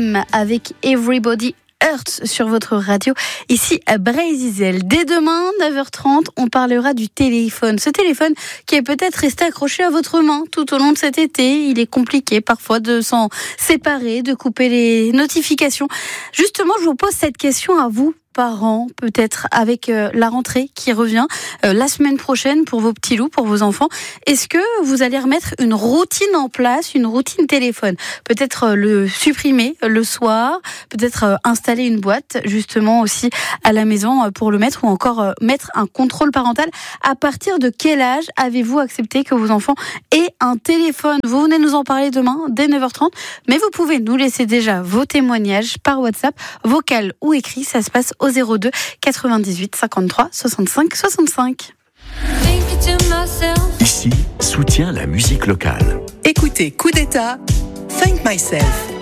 M avec Everybody Hurts sur votre radio, ici à Brésil. Dès demain, 9h30, on parlera du téléphone. Ce téléphone qui est peut-être resté accroché à votre main tout au long de cet été. Il est compliqué parfois de s'en séparer, de couper les notifications. Justement, je vous pose cette question à vous, parents, peut-être avec la rentrée qui revient la semaine prochaine pour vos petits loups, pour vos enfants. Est-ce que vous allez remettre une routine en place, une routine téléphone? Peut-être le supprimer le soir, peut-être installer une boîte justement aussi à la maison pour le mettre, ou encore mettre un contrôle parental. À partir de quel âge avez-vous accepté que vos enfants aient un téléphone? Vous venez nous en parler demain dès 9h30, mais vous pouvez nous laisser déjà vos témoignages par WhatsApp, vocal ou écrit. Ça se passe au 02 98 53 65 65. Ici, soutient la musique locale. Écoutez Coup d'État, Thank Myself.